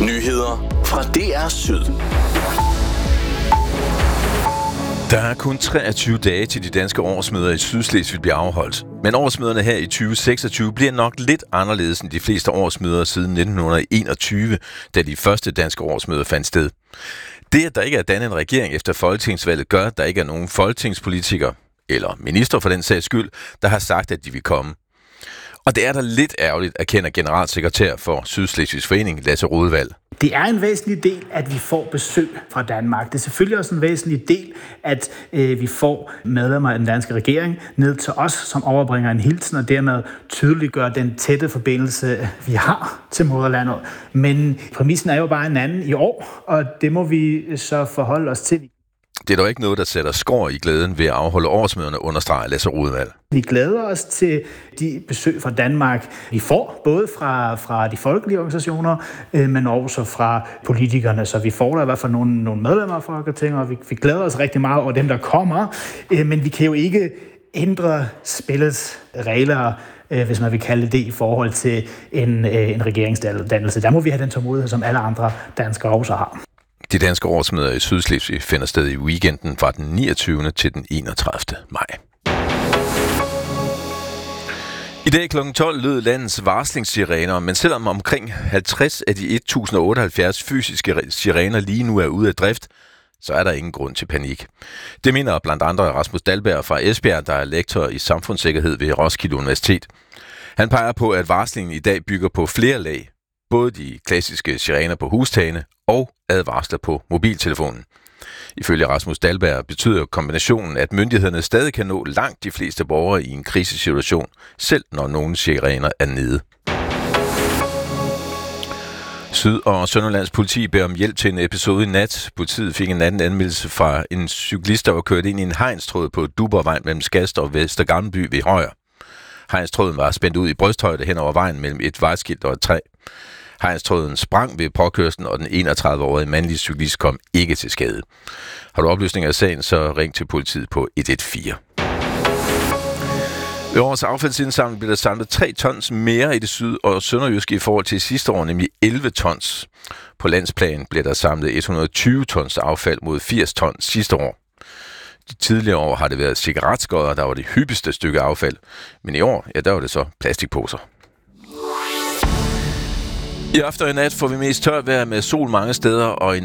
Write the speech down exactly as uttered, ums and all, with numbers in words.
Nyheder fra D R Syd. Der er kun treogtyve dage til de danske årsmøder i Sydslesvig bliver afholdt. Men årsmøderne her i tyve seksogtyve bliver nok lidt anderledes end de fleste årsmøder siden nitten enogtyve, da de første danske årsmøder fandt sted. Det, at der ikke er dannet en regering efter folketingsvalget, gør, at der ikke er nogen folketingspolitikere, eller minister for den sags skyld, der har sagt, at de vil komme. Og det er da lidt ærgerligt, erkender generalsekretær for Sydslesvigs Forening, Lasse Rodvald. Det er en væsentlig del, at vi får besøg fra Danmark. Det er selvfølgelig også en væsentlig del, at øh, vi får medlemmer af den danske regering ned til os, som overbringer en hilsen, og dermed tydeliggør den tætte forbindelse, vi har til moderlandet. Men præmissen er jo bare en anden i år, og det må vi så forholde os til. Det er dog ikke noget, der sætter skår i glæden ved at afholde årsmøderne, understreger Lasse Rodvald. Vi glæder os til de besøg fra Danmark, vi får, både fra, fra de folkelige organisationer, øh, men også fra politikerne. Så vi får der i hvert fald nogle, nogle medlemmer af Folketinget, og vi, vi glæder os rigtig meget over dem, der kommer. Øh, men vi kan jo ikke ændre spillets regler, øh, hvis man vil kalde det, i forhold til en, øh, en regeringsdannelse. Der må vi have den tålmodighed, som alle andre danskere også har. De danske årsmøder i Sydslesvig finder sted i weekenden fra den niogtyvende til den enogtredivte maj. I dag klokken tolv lød landets varslingssirener, men selvom omkring halvtreds af de et tusind otteoghalvfjerds fysiske sirener lige nu er ude af drift, så er der ingen grund til panik. Det mener blandt andre Rasmus Dahlberg fra Esbjerg, der er lektor i samfundssikkerhed ved Roskilde Universitet. Han peger på, at varslingen i dag bygger på flere lag, både de klassiske sirener på hustagene og advarsler på mobiltelefonen. Ifølge Rasmus Dahlberg betyder kombinationen, at myndighederne stadig kan nå langt de fleste borgere i en krisesituation, selv når nogle sirener er nede. Syd- og Sønderlands politi beder om hjælp til en episode i nat. Politiet fik en anden anmeldelse fra en cyklist, der var kørt ind i en hegnstråd på Duborvej mellem Skast og Vester Gammelby ved Højer. Hegnstråden var spændt ud i brysthøjde hen over vejen mellem et vejskilt og et træ. Hegnstråden sprang ved påkørslen, og den enogtredive-årige mandlige cyklist kom ikke til skade. Har du oplysninger af sagen, så ring til politiet på et et fire. Ved årets affaldsindsamling blev der samlet tre tons mere i det syd- og sønderjyske i forhold til sidste år, nemlig elleve tons. På landsplan blev der samlet et hundrede og tyve tons affald mod firs tons sidste år. De tidligere år har det været cigaretskodder, der var det hyppigste stykke affald. Men i år, ja, der var det så plastikposer. I aften og i nat får vi mest tørt vejr med sol mange steder, og i